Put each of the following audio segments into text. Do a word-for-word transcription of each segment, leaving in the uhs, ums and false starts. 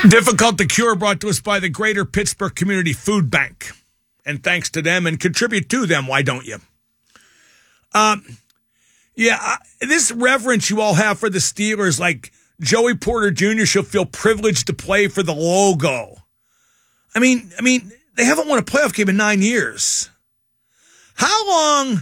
Difficult to Cure brought to us by the Greater Pittsburgh Community Food Bank. And thanks to them and contribute to them, why don't you? Um, yeah, uh, this reverence you all have for the Steelers, like Joey Porter Junior should feel privileged to play for the logo. I mean, I mean, they haven't won a playoff game in nine years. How long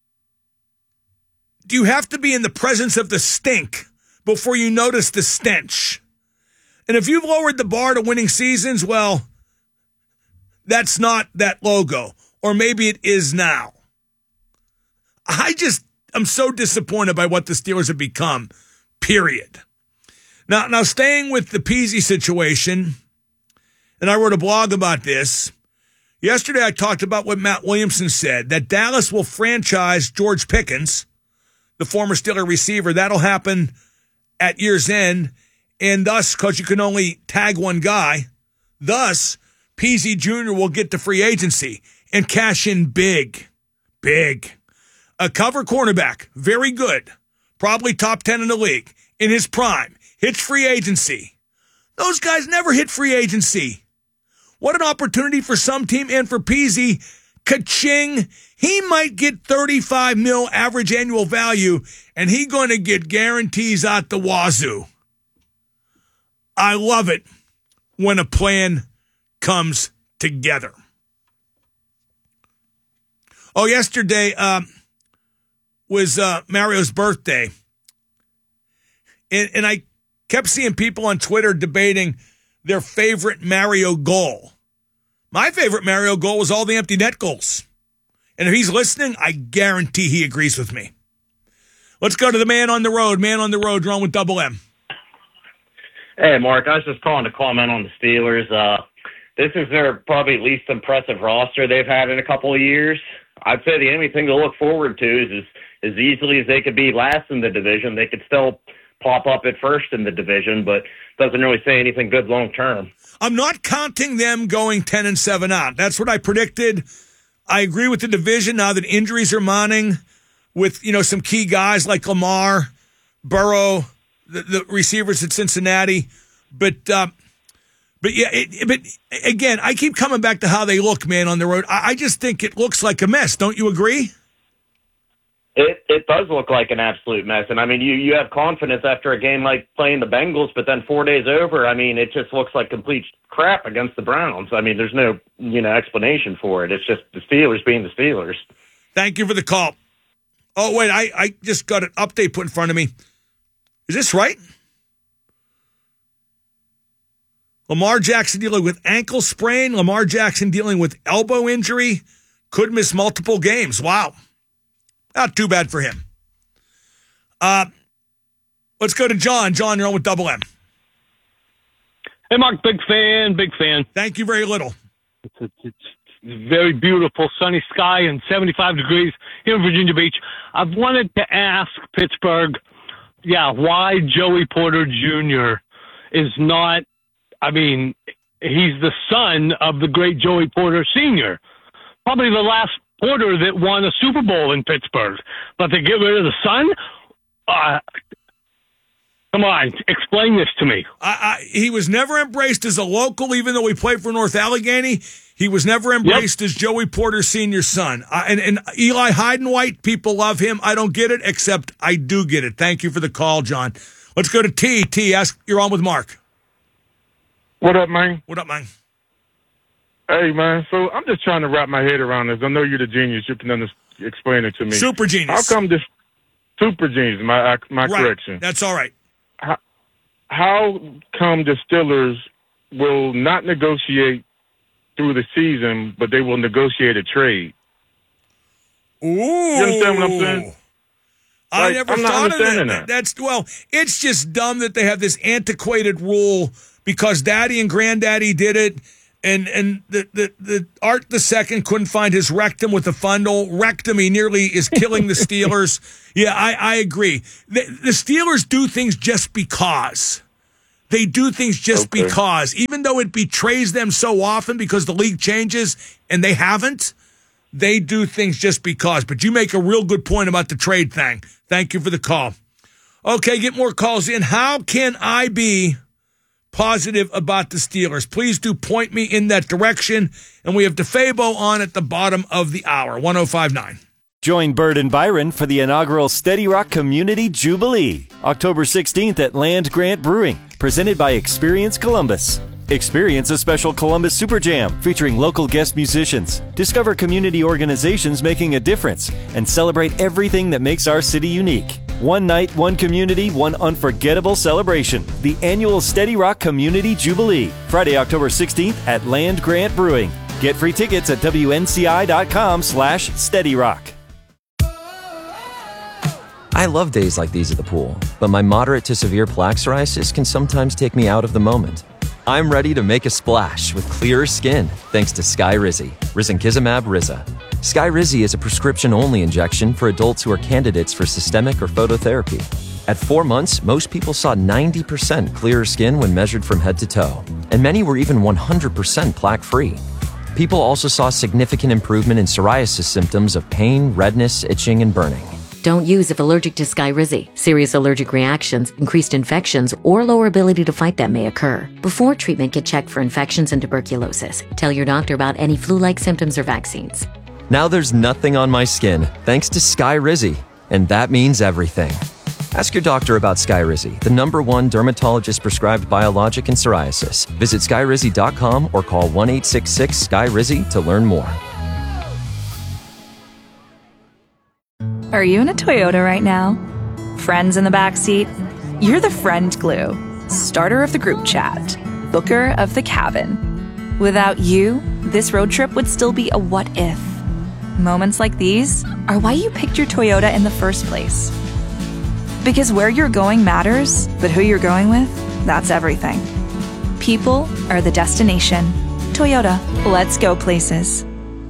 do you have to be in the presence of the stink before you notice the stench? And if you've lowered the bar to winning seasons, well, that's not that logo. Or maybe it is now. I just, I'm so disappointed by what the Steelers have become, period. Now, now staying with the Peasy situation, and I wrote a blog about this. Yesterday I talked about what Matt Williamson said, that Dallas will franchise George Pickens, the former Steeler receiver. That'll happen at year's end. And thus, because you can only tag one guy, thus, Peasy Junior will get to free agency and cash in big, big. A cover cornerback, very good, probably top ten in the league, in his prime, hits free agency. Those guys never hit free agency. What an opportunity for some team and for Peasy. Ka-ching. He might get thirty-five mil average annual value, and he going to get guarantees out the wazoo. I love it when a plan comes together. Oh, yesterday uh, was uh, Mario's birthday. And, and I kept seeing people on Twitter debating their favorite Mario goal. My favorite Mario goal was all the empty net goals. And if he's listening, I guarantee he agrees with me. Let's go to the man on the road. Man on the road, drawn with double M. Hey, Mark, I was just calling to comment on the Steelers. Uh, this is their probably least impressive roster they've had in a couple of years. I'd say the only thing to look forward to is, is as easily as they could be last in the division, they could still pop up at first in the division, but doesn't really say anything good long term. I'm not counting them going ten and seven out. That's what I predicted. I agree with the division now that injuries are mounting with, you know, some key guys like Lamar, Burrow, the, the receivers at Cincinnati. But, uh, but yeah, it, but again, I keep coming back to how they look, man, on the road. I, I just think it looks like a mess. Don't you agree? It it does look like an absolute mess. And, I mean, you, you have confidence after a game like playing the Bengals, but then four days over, I mean, it just looks like complete crap against the Browns. I mean, there's no, you know, explanation for it. It's just the Steelers being the Steelers. Thank you for the call. Oh, wait, I, I just got an update put in front of me. Is this right? Lamar Jackson dealing with ankle sprain. Lamar Jackson dealing with elbow injury. Could miss multiple games. Wow. Not too bad for him. Uh, let's go to John. John, you're on with Double M. Hey, Mark, big fan, big fan. Thank you very little. It's, a, it's very beautiful, sunny sky and seventy-five degrees here in Virginia Beach. I've wanted to ask Pittsburgh, yeah, why Joey Porter Junior is not, I mean, he's the son of the great Joey Porter Senior Probably the last Porter that won a Super Bowl in Pittsburgh. But they get rid of the son? Uh, come on, explain this to me. I, I, he was never embraced as a local, even though he played for North Allegheny. He was never embraced yep. as Joey Porter Senior's son. Uh, and, and Eli Heidenwhite, people love him. I don't get it, except I do get it. Thank you for the call, John. Let's go to T. T, ask, you're on with Mark. What up, man? What up, man? Hey, man, so I'm just trying to wrap my head around this. I know you're the genius. You can under- explain it to me. Super genius. How come this – super genius, my my right. correction. That's all right. How, how come the Steelers will not negotiate through the season, but they will negotiate a trade? Ooh. You understand what I'm saying? I like, never I'm not thought of that. that. That's, well, it's just dumb that they have this antiquated rule because Daddy and Granddaddy did it. And and the, the, the Art the Second couldn't find his rectum with the fundal. Rectum, he nearly is killing the Steelers. Yeah, I, I agree. The, the Steelers do things just because. They do things just okay. because. Even though it betrays them so often because the league changes and they haven't, they do things just because. But you make a real good point about the trade thing. Thank you for the call. Okay, get more calls in. How can I be positive about the Steelers. Please do point me in that direction. And we have DeFabo on at the bottom of the hour, one oh five point nine. Join Bird and Byron for the inaugural Steady Rock Community Jubilee, October sixteenth at Land Grant Brewing, presented by Experience Columbus. Experience a special Columbus Super Jam featuring local guest musicians. Discover community organizations making a difference and celebrate everything that makes our city unique. One night, one community, one unforgettable celebration. The annual Steady Rock Community Jubilee, Friday, October sixteenth at Land Grant Brewing. Get free tickets at W N C I dot com slash Steady Rock. I love days like these at the pool, but my moderate to severe plaque psoriasis can sometimes take me out of the moment. I'm ready to make a splash with clearer skin thanks to Skyrizi, risankizumab Riza. Skyrizi is a prescription-only injection for adults who are candidates for systemic or phototherapy. At four months, most people saw ninety percent clearer skin when measured from head to toe, and many were even one hundred percent plaque-free. People also saw significant improvement in psoriasis symptoms of pain, redness, itching, and burning. Don't use if allergic to Skyrizi. Serious allergic reactions, increased infections, or lower ability to fight them may occur. Before treatment, get checked for infections and tuberculosis. Tell your doctor about any flu-like symptoms or vaccines. Now there's nothing on my skin thanks to Skyrizi, and that means everything. Ask your doctor about Skyrizi, the number one dermatologist-prescribed biologic in psoriasis. Visit skyrizi dot com or call one eight six six Skyrizi to learn more. Are you in a Toyota right now? Friends in the backseat? You're the friend glue, starter of the group chat, booker of the cabin. Without you, this road trip would still be a what if. Moments like these are why you picked your Toyota in the first place. Because where you're going matters, but who you're going with, that's everything. People are the destination. Toyota, let's go places.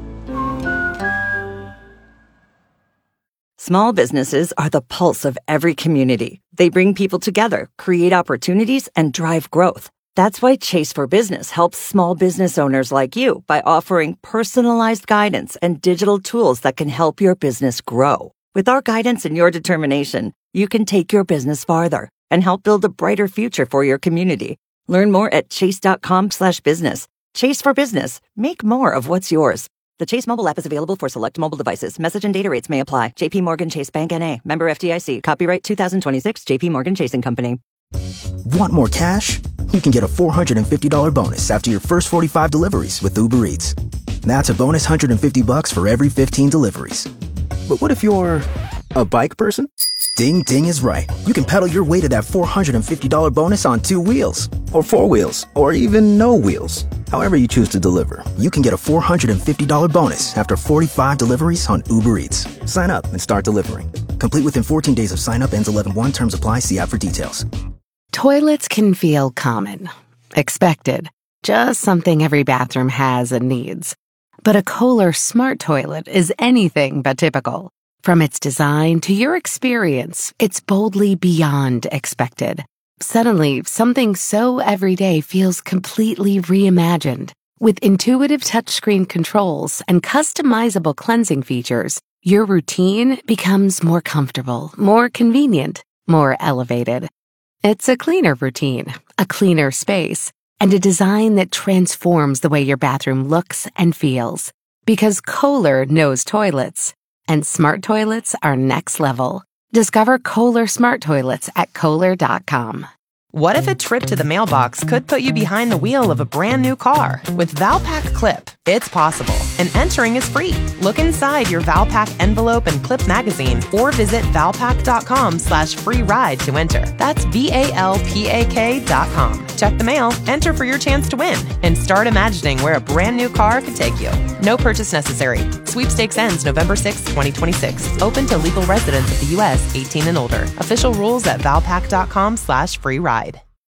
Small businesses are the pulse of every community. They bring people together, create opportunities, and drive growth. That's why Chase for Business helps small business owners like you by offering personalized guidance and digital tools that can help your business grow. With our guidance and your determination, you can take your business farther and help build a brighter future for your community. Learn more at chase.com slash business. Chase for Business. Make more of what's yours. The Chase mobile app is available for select mobile devices. Message and data rates may apply. J P Morgan Chase Bank N A. Member F D I C. Copyright two thousand twenty-six. J P Morgan Chase and Company. Want more cash? You can get a four hundred fifty dollars bonus after your first forty-five deliveries with Uber Eats. That's a bonus one hundred fifty bucks for every fifteen deliveries. But what if you're a bike person? Ding Ding is right. You can pedal your way to that four hundred fifty dollars bonus on two wheels, or four wheels, or even no wheels. However you choose to deliver, you can get a four hundred fifty dollars bonus after forty-five deliveries on Uber Eats. Sign up and start delivering. Complete within fourteen days of sign up. Ends eleven one. Terms apply. See app for details. Toilets can feel common, expected, just something every bathroom has and needs. But a Kohler Smart Toilet is anything but typical. From its design to your experience, it's boldly beyond expected. Suddenly, something so everyday feels completely reimagined. With intuitive touchscreen controls and customizable cleansing features, your routine becomes more comfortable, more convenient, more elevated. It's a cleaner routine, a cleaner space, and a design that transforms the way your bathroom looks and feels. Because Kohler knows toilets, and smart toilets are next level. Discover Kohler Smart Toilets at Kohler dot com. What if a trip to the mailbox could put you behind the wheel of a brand new car? With Valpak Clip, it's possible, and entering is free. Look inside your Valpak envelope and clip magazine, or visit valpak.com slash free ride to enter. That's V-A-L-P-A-K dot com. Check the mail, enter for your chance to win, and start imagining where a brand new car could take you. No purchase necessary. Sweepstakes ends November sixth, twenty twenty-six. Open to legal residents of the U S eighteen and older. Official rules at valpak.com slash free ride.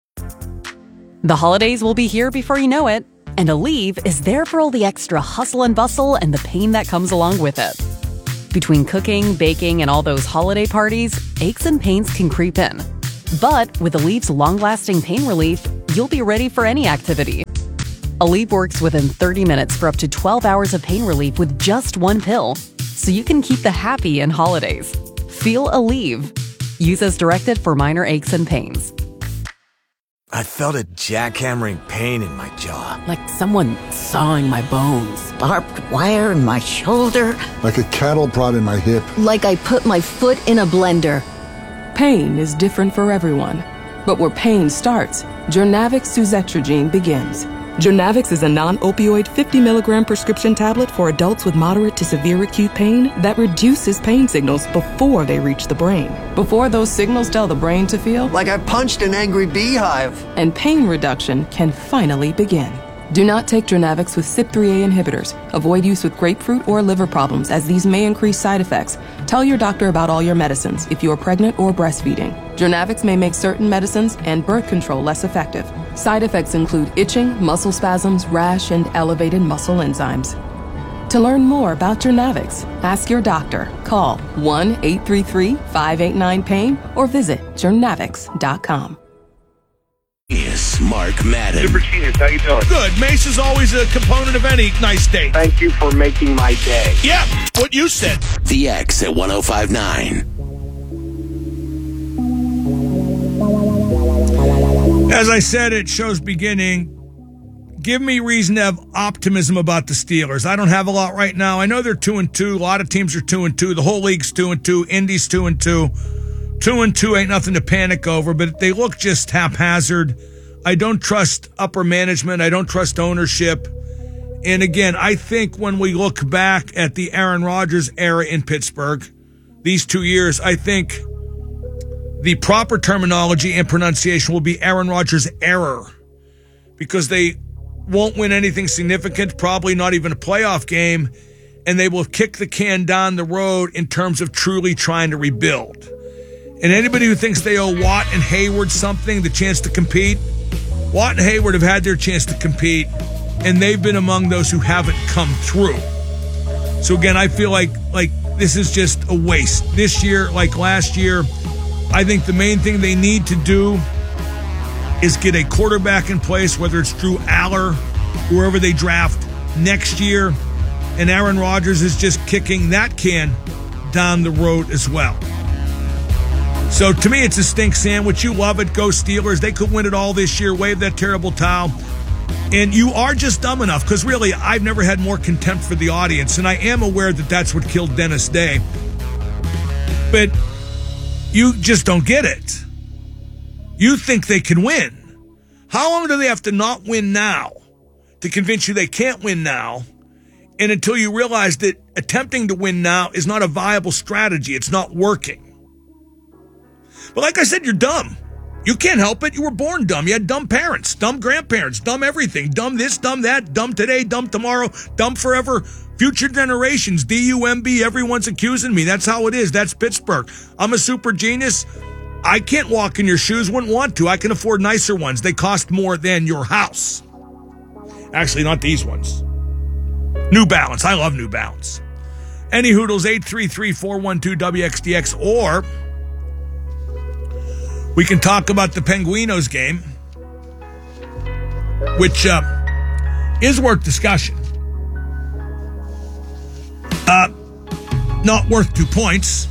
The holidays will be here before you know it, and Aleve is there for all the extra hustle and bustle and the pain that comes along with it. Between cooking, baking, and all those holiday parties, aches and pains can creep in. But with Aleve's long-lasting pain relief, you'll be ready for any activity. Aleve works within thirty minutes for up to twelve hours of pain relief with just one pill, so you can keep the happy in holidays. Feel Aleve. Use as directed for minor aches and pains. I felt a jackhammering pain in my jaw. Like someone sawing my bones. Barbed wire in my shoulder. Like a cattle prod in my hip. Like I put my foot in a blender. Pain is different for everyone. But where pain starts, Journavx suzetrigine begins. Journavx is a non-opioid fifty milligram prescription tablet for adults with moderate to severe acute pain that reduces pain signals before they reach the brain. Before those signals tell the brain to feel like I punched an angry beehive. And pain reduction can finally begin. Do not take Journavx with C Y P three A inhibitors. Avoid use with grapefruit or liver problems, as these may increase side effects. Tell your doctor about all your medicines if you are pregnant or breastfeeding. Journavx may make certain medicines and birth control less effective. Side effects include itching, muscle spasms, rash, and elevated muscle enzymes. To learn more about Journavx, ask your doctor. Call one eight three three, five eight nine, pain or visit journavx dot com. Is Mark Madden. Super Genius, how you doing? Good. Mace is always a component of any nice day. Thank you for making my day. Yeah, what you said. The X at one oh five nine. As I said at show's beginning, give me reason to have optimism about the Steelers. I don't have a lot right now. I know they're two and two. A lot of teams are two and two. The whole league's two and two. Indy's two and two. Two and two ain't nothing to panic over, but they look just haphazard. I don't trust upper management. I don't trust ownership. And again, I think when we look back at the Aaron Rodgers era in Pittsburgh, these two years, I think the proper terminology and pronunciation will be Aaron Rodgers' error, because they won't win anything significant, probably not even a playoff game, and they will kick the can down the road in terms of truly trying to rebuild. And anybody who thinks they owe Watt and Hayward something, the chance to compete, Watt and Hayward have had their chance to compete, and they've been among those who haven't come through. So again, I feel like like this is just a waste. This year, like last year, I think the main thing they need to do is get a quarterback in place, whether it's Drew Aller, whoever they draft next year, and Aaron Rodgers is just kicking that can down the road as well. So to me, it's a stink sandwich. You love it. Go Steelers. They could win it all this year. Wave that terrible towel. And you are just dumb enough, because really, I've never had more contempt for the audience, and I am aware that that's what killed Dennis Day. But you just don't get it. You think they can win. How long do they have to not win now to convince you they can't win now? And until you realize that attempting to win now is not a viable strategy. It's not working. But like I said, you're dumb. You can't help it. You were born dumb. You had dumb parents, dumb grandparents, dumb everything. Dumb this, dumb that, dumb today, dumb tomorrow, dumb forever. Future generations, D U M B, everyone's accusing me. That's how it is. That's Pittsburgh. I'm a super genius. I can't walk in your shoes, wouldn't want to. I can afford nicer ones. They cost more than your house. Actually, not these ones. New Balance. I love New Balance. Any Hoodles, eight three three, four one two, W X D X, or we can talk about the Penguinos game, which uh, is worth discussion. Uh, not worth two points.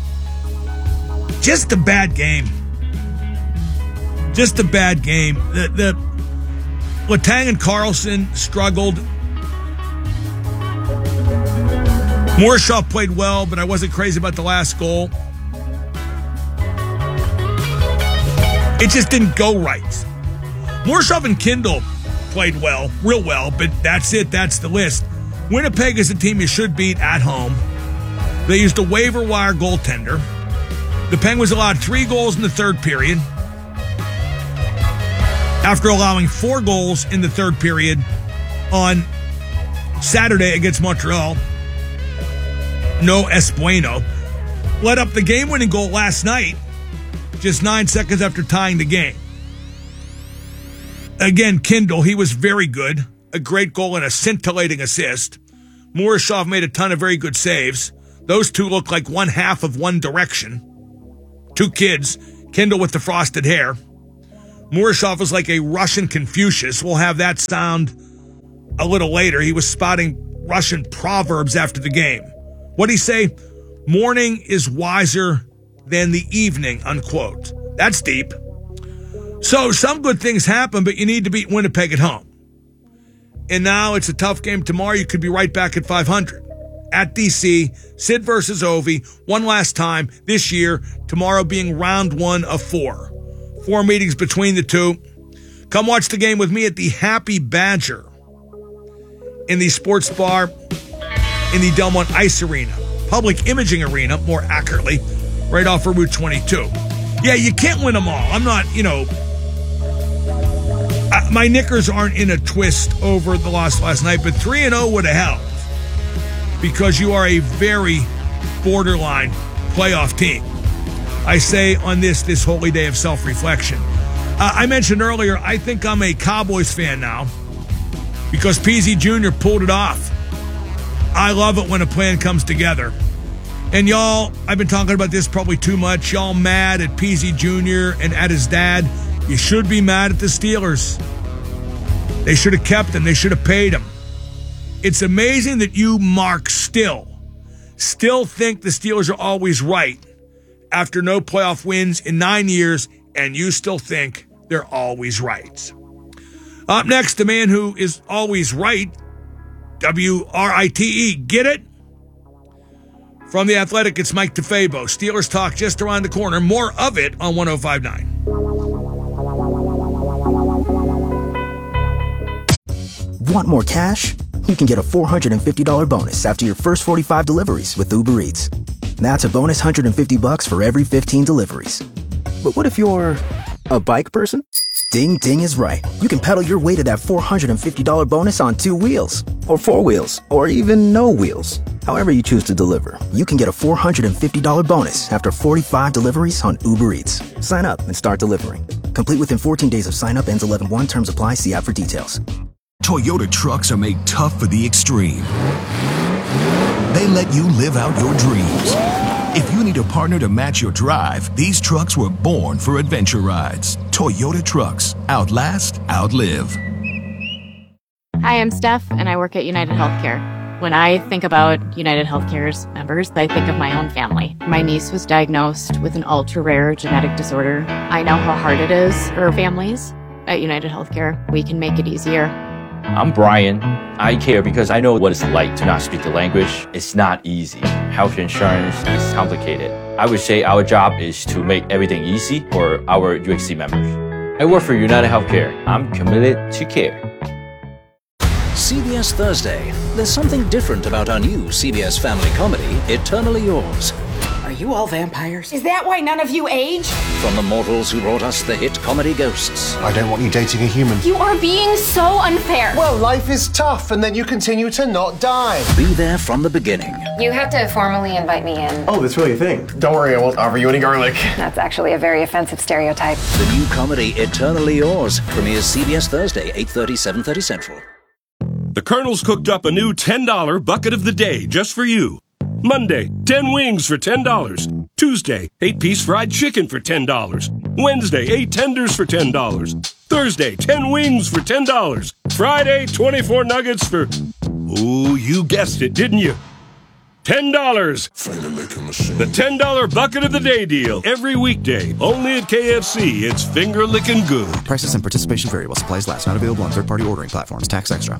Just a bad game. Just a bad game. The, the Letang and Carlson struggled. Morishov played well, but I wasn't crazy about the last goal. It just didn't go right. Morishov and Kindle played well, real well, but that's it. That's the list. Winnipeg is a team you should beat at home. They used a waiver wire goaltender. The Penguins allowed three goals in the third period, after allowing four goals in the third period on Saturday against Montreal. No es bueno. Let up the game-winning goal last night, just nine seconds after tying the game. Again, Kindle, he was very good. A great goal and a scintillating assist. Morishov made a ton of very good saves. Those two look like one half of one direction. Two kids, Kindle with the frosted hair. Morishov was like a Russian Confucius. We'll have that sound a little later. He was spouting Russian proverbs after the game. What'd he say? Morning is wiser than the evening, unquote. That's deep. So some good things happen, but you need to beat Winnipeg at home. And now it's a tough game tomorrow. You could be right back at five hundred. At D C, Sid versus Ovi, one last time this year, tomorrow being round one of four. Four meetings between the two. Come watch the game with me at the Happy Badger in the sports bar in the Delmont Ice Arena. Public Imaging Arena, more accurately, right off of Route twenty-two. Yeah, you can't win them all. I'm not, you know, uh, my knickers aren't in a twist over the loss last night, but three and oh would have helped because you are a very borderline playoff team. I say on this, this holy day of self-reflection. Uh, I mentioned earlier, I think I'm a Cowboys fan now because P Z Junior pulled it off. I love it when a plan comes together. And y'all, I've been talking about this probably too much. Y'all mad at P Z Junior and at his dad. You should be mad at the Steelers. They should have kept him. They should have paid him. It's amazing that you, Mark, still, still think the Steelers are always right after no playoff wins in nine years, and you still think they're always right. Up next, the man who is always right, W R I T E. Get it? From The Athletic, it's Mike DeFabo. Steelers talk just around the corner. More of it on one oh five point nine. Want more cash? You can get a four hundred fifty dollars bonus after your first forty-five deliveries with Uber Eats. That's a bonus one hundred fifty bucks for every fifteen deliveries. But what if you're a bike person? Ding Ding is right. You can pedal your way to that four hundred fifty dollars bonus on two wheels, or four wheels, or even no wheels. However you choose to deliver, you can get a four hundred fifty dollars bonus after forty-five deliveries on Uber Eats. Sign up and start delivering. Complete within fourteen days of sign up. Ends eleven one. Terms apply. See app for details. Toyota trucks are made tough for the extreme. They let you live out your dreams. If you need a partner to match your drive, these trucks were born for adventure rides. Toyota trucks. Outlast, outlive. Hi, I'm Steph, and I work at United Healthcare. When I think about United Healthcare's members, I think of my own family. My niece was diagnosed with an ultra-rare genetic disorder. I know how hard it is for families. At United Healthcare, we can make it easier. I'm Brian. I care because I know what it's like to not speak the language. It's not easy. Health insurance is complicated. I would say our job is to make everything easy for our U H C members. I work for United Healthcare. I'm committed to care. C B S Thursday. There's something different about our new C B S family comedy, Eternally Yours. Are you all vampires? Is that why none of you age? From the mortals who brought us the hit comedy Ghosts. I don't want you dating a human. You are being so unfair. Well, life is tough, and then you continue to not die. Be there from the beginning. You have to formally invite me in. Oh, that's really a thing. Don't worry, I won't offer you any garlic. That's actually a very offensive stereotype. The new comedy Eternally Yours premieres C B S Thursday, eight thirty, seven thirty Central. The Colonel's cooked up a new ten dollar bucket of the day just for you. Monday, ten wings for ten dollars. Tuesday, eight-piece fried chicken for ten dollars. Wednesday, eight tenders for ten dollars. Thursday, ten wings for ten dollars. Friday, twenty-four nuggets for... Ooh, you guessed it, didn't you? ten dollars. The ten dollar bucket of the day deal. Every weekday, only at K F C. It's finger-licking good. Prices and participation vary while supplies last. Not available on third-party ordering platforms. Tax extra.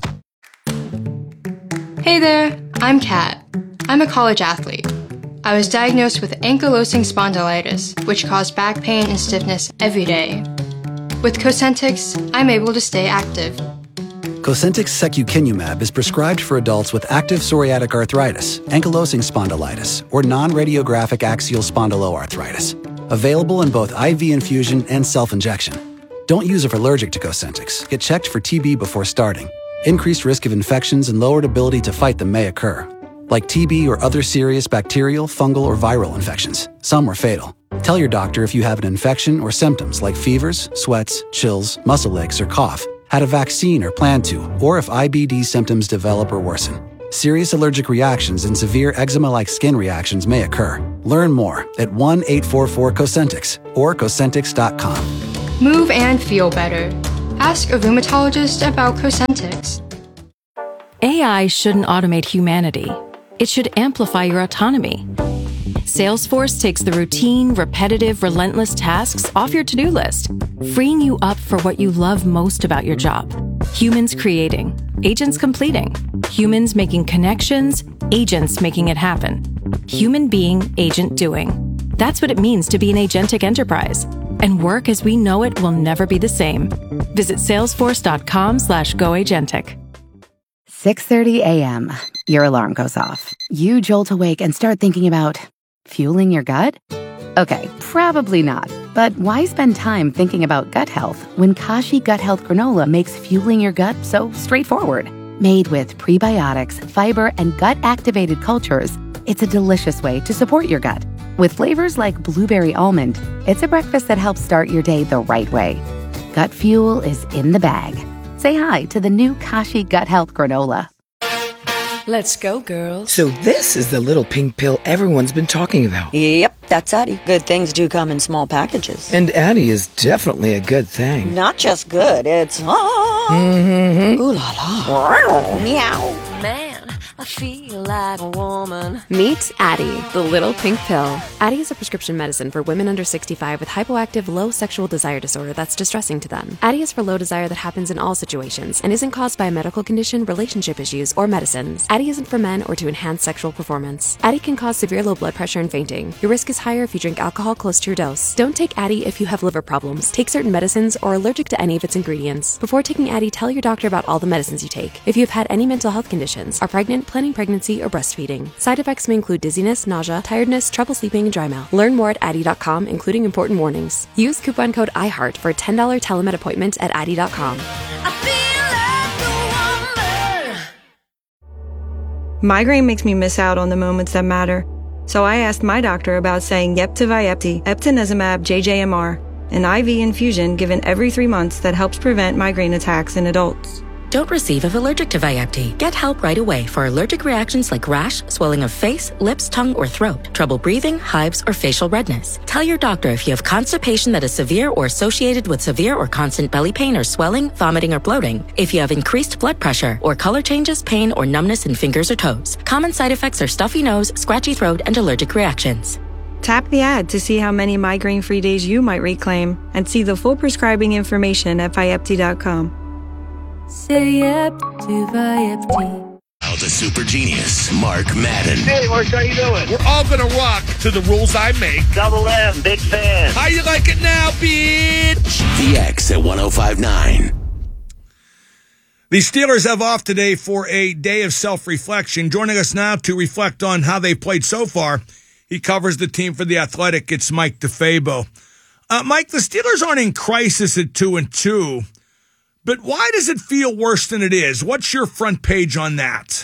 Hey there, I'm Kat. I'm a college athlete. I was diagnosed with ankylosing spondylitis, which caused back pain and stiffness every day. With Cosentyx, I'm able to stay active. Cosentyx secukinumab is prescribed for adults with active psoriatic arthritis, ankylosing spondylitis, or non-radiographic axial spondyloarthritis. Available in both I V infusion and self-injection. Don't use if allergic to Cosentyx. Get checked for T B before starting. Increased risk of infections and lowered ability to fight them may occur, like T B or other serious bacterial, fungal, or viral infections. Some are fatal. Tell your doctor if you have an infection or symptoms like fevers, sweats, chills, muscle aches, or cough, had a vaccine or plan to, or if I B D symptoms develop or worsen. Serious allergic reactions and severe eczema-like skin reactions may occur. Learn more at one eight four four Cosentyx or Cosentyx dot com. Move and feel better. Ask a rheumatologist about Cosentyx. A I shouldn't automate humanity. It should amplify your autonomy. Salesforce takes the routine, repetitive, relentless tasks off your to-do list, freeing you up for what you love most about your job. Humans creating, agents completing, humans making connections, agents making it happen. Human being, agent doing. That's what it means to be an agentic enterprise. And work as we know it will never be the same. Visit salesforce.com slash goagentic. six thirty a.m. Your alarm goes off. You jolt awake and start thinking about fueling your gut? Okay, probably not. But why spend time thinking about gut health when Kashi Gut Health Granola makes fueling your gut so straightforward? Made with prebiotics, fiber, and gut-activated cultures, it's a delicious way to support your gut. With flavors like blueberry almond, it's a breakfast that helps start your day the right way. Gut fuel is in the bag. Say hi to the new Kashi Gut Health Granola. Let's go, girls. So this is the little pink pill everyone's been talking about. Yep, that's Addie. Good things do come in small packages. And Addie is definitely a good thing. Not just good, it's... Ah. Mm-hmm. Ooh la la. Meow. Man, I feel like a woman. Meet Addie, the little pink pill. Addie is a prescription medicine for women under sixty-five with hypoactive low sexual desire disorder that's distressing to them. Addie is for low desire that happens in all situations and isn't caused by a medical condition, relationship issues, or medicines. Addie isn't for men or to enhance sexual performance. Addie can cause severe low blood pressure and fainting. Your risk is higher if you drink alcohol close to your dose. Don't take Addie if you have liver problems, take certain medicines, or are allergic to any of its ingredients. Before taking Addie, tell your doctor about all the medicines you take. If you have had any mental health conditions, are pregnant, planning pregnancy, or breastfeeding. Side effects may include dizziness, nausea, tiredness, trouble sleeping, and dry mouth. Learn more at Addie dot com, including important warnings. Use coupon code iHeart for a ten dollars telemed appointment at Addie dot com. Migraine makes me miss out on the moments that matter. So I asked my doctor about saying yep to Vyepti, eptinezumab J J M R, an I V infusion given every three months that helps prevent migraine attacks in adults. Don't receive if allergic to Vyepti. Get help right away for allergic reactions like rash, swelling of face, lips, tongue, or throat, trouble breathing, hives, or facial redness. Tell your doctor if you have constipation that is severe or associated with severe or constant belly pain or swelling, vomiting, or bloating. If you have increased blood pressure or color changes, pain, or numbness in fingers or toes. Common side effects are stuffy nose, scratchy throat, and allergic reactions. Tap the ad to see how many migraine-free days you might reclaim and see the full prescribing information at Vyepti dot com. Say yep to Vyepti. Now the super genius, Mark Madden. Hey, Mark, how you doing? We're all going to rock to the rules I make. Double M, big fan. How you like it now, bitch? The X at one oh five nine. The Steelers have off today for a day of self-reflection. Joining us now to reflect on how they played so far, he covers the team for The Athletic. It's Mike DeFabo. Uh, Mike, the Steelers aren't in crisis at two and two. But why does it feel worse than it is? What's your front page on that?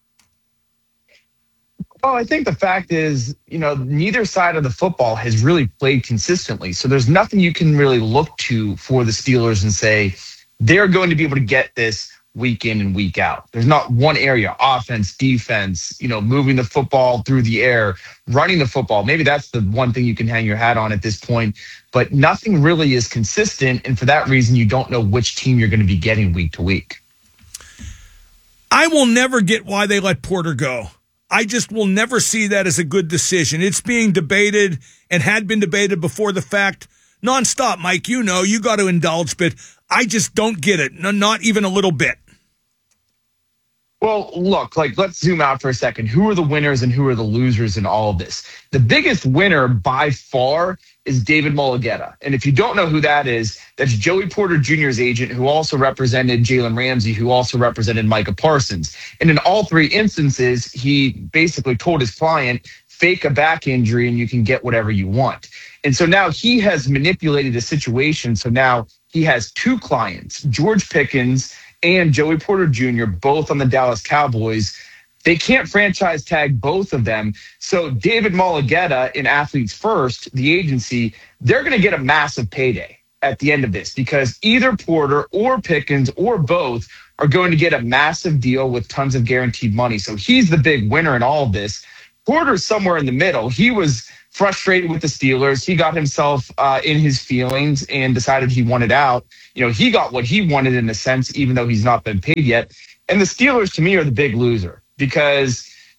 Well, I think the fact is, you know, neither side of the football has really played consistently. So there's nothing you can really look to for the Steelers and say they're going to be able to get this week in and week out. There's not one area, offense, defense, you know, moving the football through the air, running the football. Maybe that's the one thing you can hang your hat on at this point. But nothing really is consistent, and for that reason, you don't know which team you're going to be getting week to week. I will never get why they let Porter go. I just will never see that as a good decision. It's being debated and had been debated before the fact nonstop, Mike. You know, you got to indulge, but I just don't get it, no, not even a little bit. Well, look, like, let's zoom out for a second. Who are the winners and who are the losers in all of this? The biggest winner by far is David Mulugheta. And if you don't know who that is, that's Joey Porter Junior's agent, who also represented Jalen Ramsey, who also represented Micah Parsons. And in all three instances, he basically told his client, fake a back injury and you can get whatever you want. And so now he has manipulated the situation. So now he has two clients, George Pickens and Joey Porter Junior, both on the Dallas Cowboys. They can't franchise tag both of them. So David Mulugheta in Athletes First, the agency, they're going to get a massive payday at the end of this because either Porter or Pickens or both are going to get a massive deal with tons of guaranteed money. So he's the big winner in all of this. Porter's somewhere in the middle. He was frustrated with the Steelers. He got himself uh, in his feelings and decided he wanted out. You know, he got what he wanted in a sense, even though he's not been paid yet. And the Steelers, to me, are the big loser because, you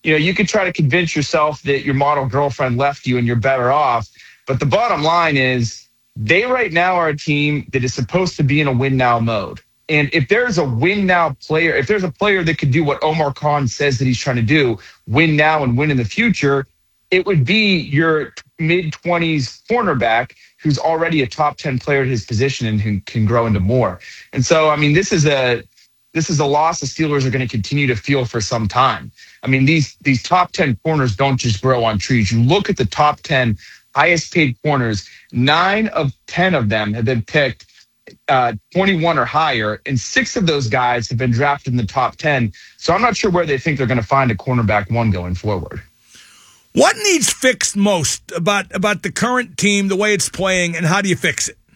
you know, you could try to convince yourself that your model girlfriend left you and you're better off. But the bottom line is they right now are a team that is supposed to be in a win now mode. And if there's a win now player, if there's a player that could do what Omar Khan says that he's trying to do, win now and win in the future, it would be your mid-twenties cornerback who's already a top ten player at his position and who can grow into more. And so, I mean, this is a this is a loss the Steelers are going to continue to feel for some time. I mean, these these top ten corners don't just grow on trees. You look at the top ten highest paid corners, nine of ten of them have been picked uh, twenty-one or higher, and six of those guys have been drafted in the top ten. So I'm not sure where they think they're going to find a cornerback one going forward. What needs fixed most about, about the current team, the way it's playing, and how do you fix it?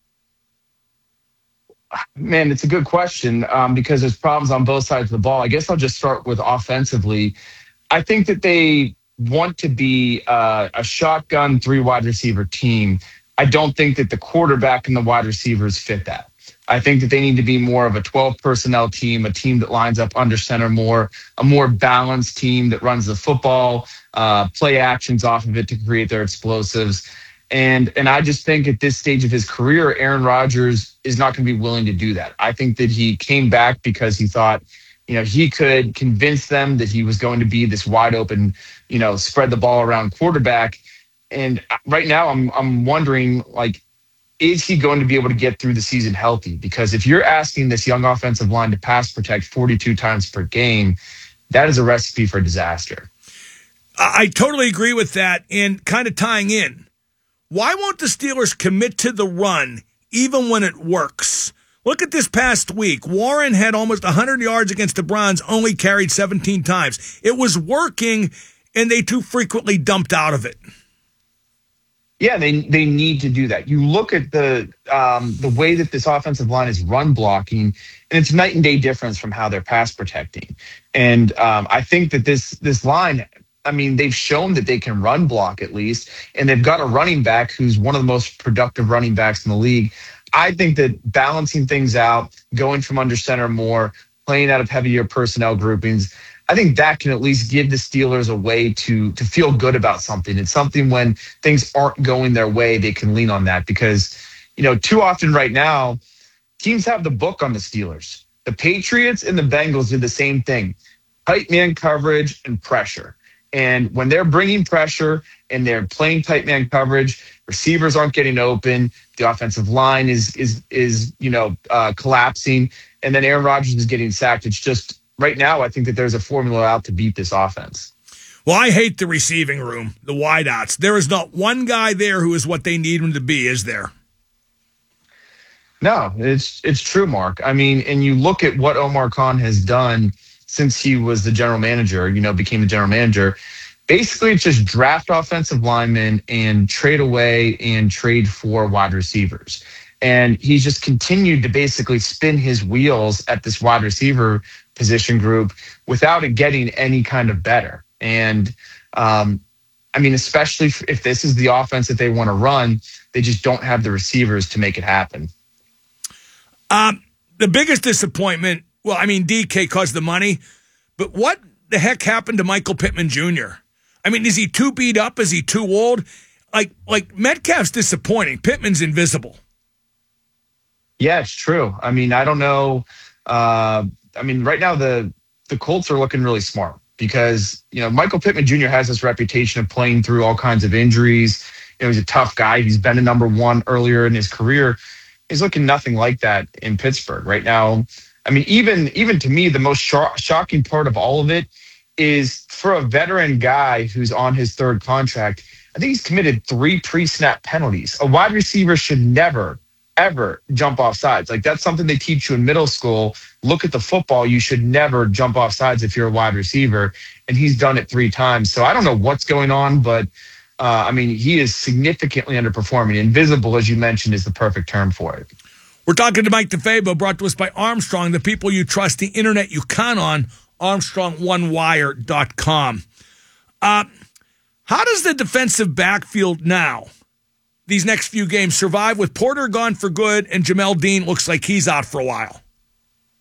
Man, it's a good question um, because there's problems on both sides of the ball. I guess I'll just start with offensively. I think that they want to be uh, a shotgun three wide receiver team. I don't think that the quarterback and the wide receivers fit that. I think that they need to be more of a twelve personnel team, a team that lines up under center more, a more balanced team that runs the football, uh, play actions off of it to create their explosives. And and I just think at this stage of his career, Aaron Rodgers is not going to be willing to do that. I think that he came back because he thought, you know, he could convince them that he was going to be this wide open, you know, spread the ball around quarterback. And right now I'm I'm wondering, like, is he going to be able to get through the season healthy? Because if you're asking this young offensive line to pass protect forty-two times per game, that is a recipe for disaster. I totally agree with that. And kind of tying in, why won't the Steelers commit to the run even when it works? Look at this past week. Warren had almost one hundred yards against the Browns, only carried seventeen times. It was working, and they too frequently dumped out of it. Yeah, they they need to do that. You look at the um, the way that this offensive line is run blocking, and it's night and day difference from how they're pass protecting. And um, I think that this this line, I mean, they've shown that they can run block at least, and they've got a running back who's one of the most productive running backs in the league. I think that balancing things out, going from under center more, playing out of heavier personnel groupings, I think that can at least give the Steelers a way to to feel good about something. It's something when things aren't going their way, they can lean on that because, you know, too often right now, teams have the book on the Steelers. The Patriots and the Bengals do the same thing, tight man coverage and pressure. And when they're bringing pressure and they're playing tight man coverage, receivers aren't getting open. The offensive line is, is, is you know, uh, collapsing. And then Aaron Rodgers is getting sacked. It's just right now, I think that there's a formula out to beat this offense. Well, I hate the receiving room, the wideouts. There is not one guy there who is what they need him to be, is there? No, it's it's true, Mark. I mean, and you look at what Omar Khan has done since he was the general manager, you know, became the general manager. Basically, it's just draft offensive linemen and trade away and trade for wide receivers. And he's just continued to basically spin his wheels at this wide receiver position group without it getting any kind of better. And, um, I mean, especially if this is the offense that they want to run, they just don't have the receivers to make it happen. Um, the biggest disappointment, well, I mean, D K caused the money, but what the heck happened to Michael Pittman Junior? I mean, is he too beat up? Is he too old? Like, like Metcalf's disappointing. Pittman's invisible. Yeah, it's true. I mean, I don't know. Uh, I mean, right now the the Colts are looking really smart because, you know, Michael Pittman Junior has this reputation of playing through all kinds of injuries. You know, he's a tough guy. He's been a number one earlier in his career. He's looking nothing like that in Pittsburgh right now. I mean, even even to me, the most sh- shocking part of all of it is for a veteran guy who's on his third contract, I think he's committed three pre-snap penalties. A wide receiver should never, ever jump off sides. Like, that's something they teach you in middle school. Look at the football. You should never jump off sides if you're a wide receiver. And he's done it three times. So I don't know what's going on, but uh, I mean, he is significantly underperforming. Invisible, as you mentioned, is the perfect term for it. We're talking to Mike DeFabo, brought to us by Armstrong, the people you trust, the internet you count on, armstrong one wire dot com. Uh, how does the defensive backfield now, these next few games, survive with Porter gone for good and Jamel Dean looks like he's out for a while?